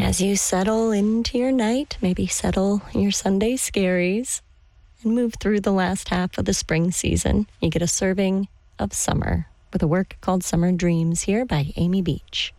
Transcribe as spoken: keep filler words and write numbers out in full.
as you settle into your night, maybe settle your Sunday scaries and move through the last half of the spring season, you get a serving of summer with a work called Summer Dreams here by Amy Beach.